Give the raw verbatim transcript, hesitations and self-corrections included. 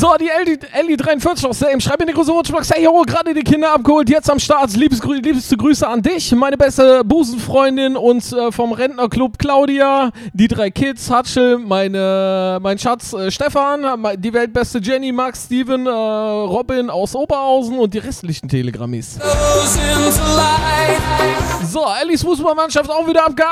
So, die Ellie dreiundvierzig aus Selm schreibt in die große Wunschbox, hey, yo, gerade die Kinder abgeholt, jetzt am Start, liebesgrü- liebste Grüße an dich, meine beste Busenfreundin und äh, vom Rentnerclub Claudia, die drei Kids, Hatschel, meine, mein Schatz äh, Stefan, die weltbeste Jenny, Max, Steven, äh, Robin aus Oberhausen und die restlichen Telegrammis. So, Ellies Fußballmannschaft auch wieder abgehakt.